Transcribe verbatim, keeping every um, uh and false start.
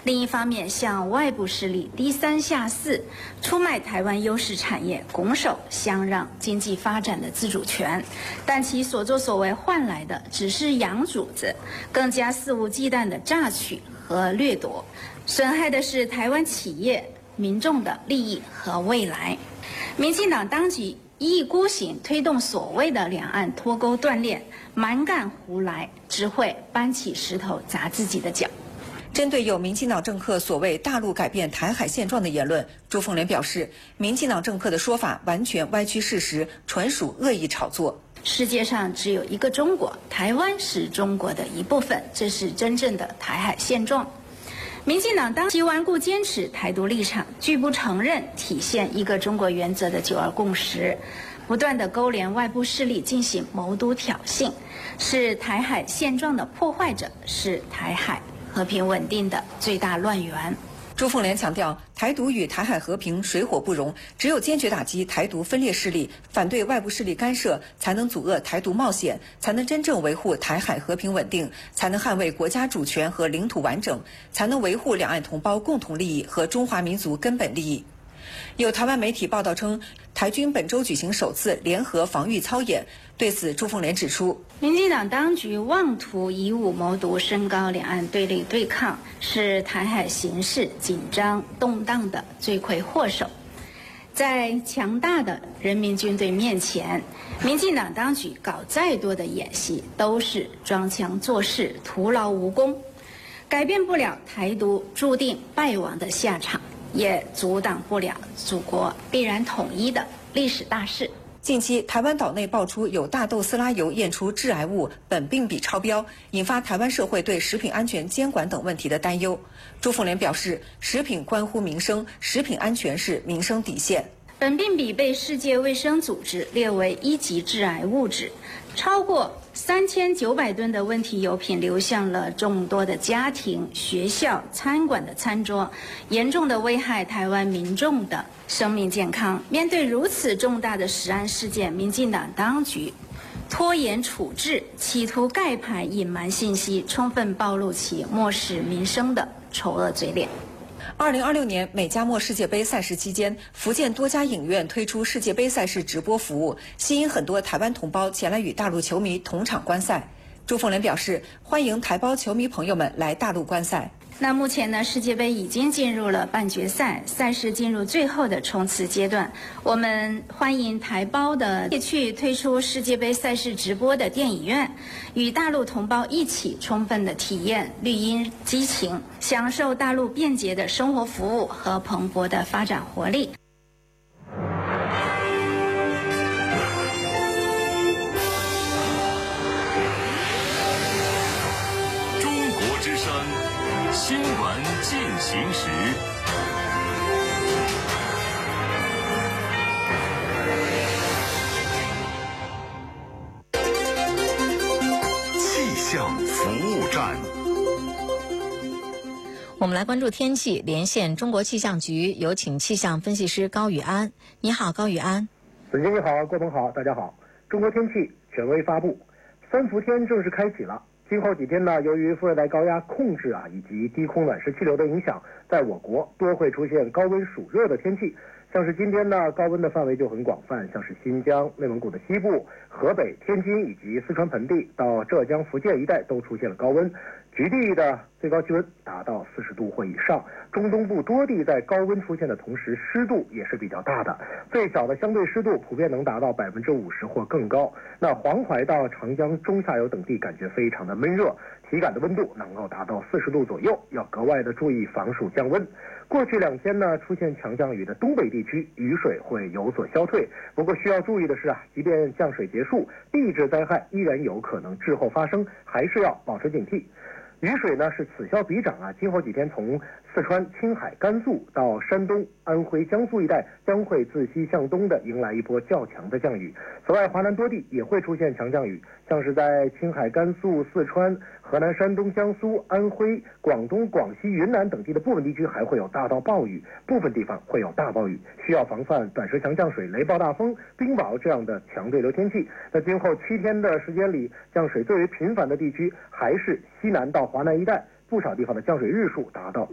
另一方面向外部势力低三下四，出卖台湾优势产业，拱手相让经济发展的自主权，但其所作所为换来的只是养主子，更加肆无忌惮的榨取和掠夺，损害的是台湾企业民众的利益和未来。民进党当局一意孤行推动所谓的两岸脱钩断链，蛮干胡来，只会搬起石头砸自己的脚。 针对有民进党政客所谓大陆改变台海现状的言论，朱凤莲表示，民进党政客的说法完全歪曲事实，纯属恶意炒作。 世界上只有一个中国，台湾是中国的一部分，这是真正的台海现状。民进党当其顽固坚持台独立场，拒不承认体现一个中国原则的九二共识，不断的勾连外部势力进行谋独挑衅，是台海现状的破坏者，是台海和平稳定的最大乱源。 朱凤莲强调，台独与台海和平水火不容，只有坚决打击台独分裂势力，反对外部势力干涉，才能阻遏台独冒险，才能真正维护台海和平稳定，才能捍卫国家主权和领土完整，才能维护两岸同胞共同利益和中华民族根本利益。有台湾媒体报道称，台军本周举行首次联合防御操演。对此，朱凤莲指出， 民进党当局妄图以武谋独，升高两岸对立对抗，是台海形势紧张动荡的罪魁祸首。在强大的人民军队面前，民进党当局搞再多的演戏，都是装腔作势，徒劳无功，改变不了台独注定败亡的下场，也阻挡不了祖国必然统一的历史大势。 近期，台湾岛内爆出有大豆斯拉油验出致癌物苯并芘超标，引发台湾社会对食品安全监管等问题的担忧。朱凤莲表示，食品关乎民生，食品安全是民生底线。 苯并芘被世界卫生组织列为一级致癌物质，超过三千九百吨的问题油品流向了众多的家庭、学校、餐馆的餐桌，严重的危害台湾民众的生命健康。面对如此重大的食安事件，民进党当局拖延处置，企图盖牌隐瞒信息，充分暴露其漠视民生的丑恶嘴脸。 二零二六年美加墨世界杯赛事期间，福建多家影院推出世界杯赛事直播服务，吸引很多台湾同胞前来与大陆球迷同场观赛。朱凤莲表示，欢迎台胞球迷朋友们来大陆观赛。 那目前呢，世界杯已经进入了半决赛，赛事进入最后的冲刺阶段。我们欢迎台胞的去推出世界杯赛事直播的电影院，与大陆同胞一起充分的体验绿茵激情，享受大陆便捷的生活服务和蓬勃的发展活力。 中国之声新闻进行时，气象服务站。 我们来关注天气，连线中国气象局，有请气象分析师高宇安。你好，高宇安。 子金你好，郭总好，大家好。中国天气权威发布，三伏天正式开启了。今后几天呢，由于副热带高压控制啊，以及低空暖湿气流的影响，在我国多会出现高温暑热的天气。像是今天呢，高温的范围就很广泛，像是新疆、内蒙古的西部、河北、天津以及四川盆地到浙江、福建一带都出现了高温，局地的最高气温达到四十度或以上。中东部多地在高温出现的同时，湿度也是比较大的，最小的相对湿度普遍能达到百分之五十或更高。那黄淮到长江中下游等地感觉非常的闷热，体感的温度能够达到四十度左右，要格外的注意防暑降温。过去两天呢，出现强降雨的东北地区雨水会有所消退，不过需要注意的是啊，即便降水结束，地质灾害依然有可能滞后发生，还是要保持警惕。雨水呢是此消彼长啊，今后几天从四川、青海、甘肃到山东、安徽、江苏一带将会自西向东的迎来一波较强的降雨。此外，华南多地也会出现强降雨，像是在青海、甘肃、四川、河南、山东、江苏、安徽、广东、广西、云南等地的部分地区还会有大到暴雨，部分地方会有大暴雨，需要防范短时强降水、雷暴大风、冰雹这样的强对流天气。那今后七天的时间里，降水最为频繁的地区还是西南到华南一带，不少地方的降水日数达到